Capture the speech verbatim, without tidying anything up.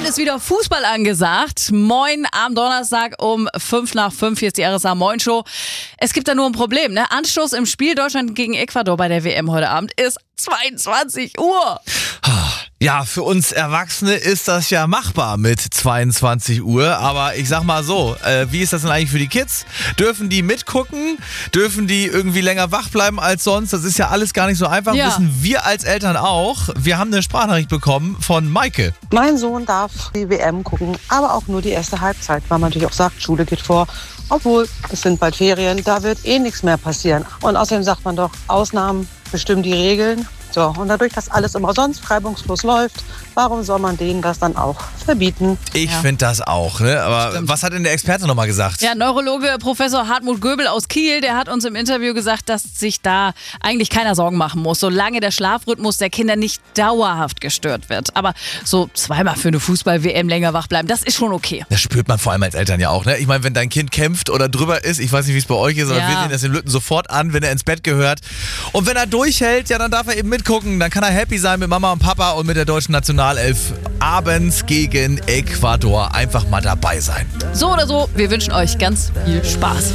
ist wieder Fußball angesagt. Moin am Donnerstag um fünf nach fünf. Hier ist die R S A Moin Show. Es gibt da nur ein Problem, ne? Anstoß im Spiel Deutschland gegen Ecuador bei der W M heute Abend ist zweiundzwanzig Uhr. Ja, für uns Erwachsene ist das ja machbar mit zweiundzwanzig Uhr, aber ich sag mal so, äh, wie ist das denn eigentlich für die Kids? Dürfen die mitgucken? Dürfen die irgendwie länger wach bleiben als sonst? Das ist ja alles gar nicht so einfach, Ja. wissen wir als Eltern auch. Wir haben eine Sprachnachricht bekommen von Maike. Mein Sohn darf die W M gucken, aber auch nur die erste Halbzeit, weil man natürlich auch sagt, Schule geht vor. Obwohl, es sind bald Ferien, da wird eh nichts mehr passieren. Und außerdem sagt man doch, Ausnahmen bestimmen die Regeln. So, und dadurch, dass alles immer sonst reibungslos läuft, warum soll man denen das dann auch verbieten? Ich Ja. finde das auch, ne? Aber Stimmt. was hat denn der Experte nochmal gesagt? Ja, Neurologe Professor Hartmut Göbel aus Kiel, der hat uns im Interview gesagt, dass sich da eigentlich keiner Sorgen machen muss, solange der Schlafrhythmus der Kinder nicht dauerhaft gestört wird. Aber so zweimal für eine Fußball-W M länger wach bleiben, das ist schon okay. Das spürt man vor allem als Eltern ja auch, ne? Ich meine, wenn dein Kind kämpft oder drüber ist, ich weiß nicht, wie es bei euch ist, aber Ja. wir sehen das den Lütten sofort an, wenn er ins Bett gehört. Und wenn er durchhält, ja, dann darf er eben mitgucken. Dann kann er happy sein mit Mama und Papa und mit der deutschen Nationalelf abends gegen Ecuador einfach mal dabei sein. So oder so, wir wünschen euch ganz viel Spaß.